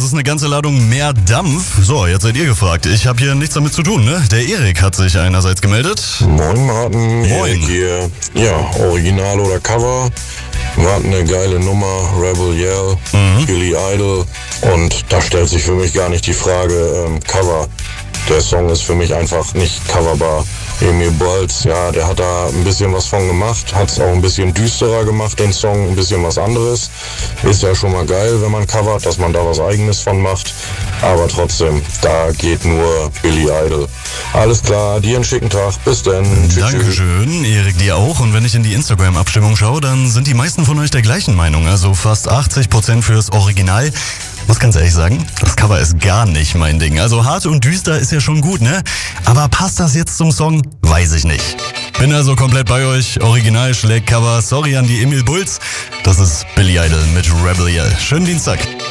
ist eine ganze Ladung mehr Dampf. So, jetzt seid ihr gefragt. Ich habe hier nichts damit zu tun, ne? Der Erik hat sich einerseits gemeldet. Moin Martin, Moin. Erik hier. Ja, Original oder Cover. War eine geile Nummer, Rebel Yell, Billy Idol. Und da stellt sich für mich gar nicht die Frage, Cover. Der Song ist für mich einfach nicht coverbar. Emil Bolz, ja, der hat da ein bisschen was von gemacht, hat es auch ein bisschen düsterer gemacht, den Song, ein bisschen was anderes. Ist ja schon mal geil, wenn man covert, dass man da was Eigenes von macht. Aber trotzdem, da geht nur Billy Idol. Alles klar, dir einen schicken Tag. Bis dann. Tschüss. Dankeschön, Erik, dir auch. Und wenn ich in die Instagram-Abstimmung schaue, dann sind die meisten von euch der gleichen Meinung. Also fast 80% fürs Original. Muss ganz ehrlich sagen, das Cover ist gar nicht mein Ding. Also hart und düster ist ja schon gut, ne? Aber passt das jetzt zum Song? Weiß ich nicht. Bin also komplett bei euch. Original schlägt Cover. Sorry an die Emil Bulls. Das ist Billy Idol mit Rebel Yell. Schönen Dienstag.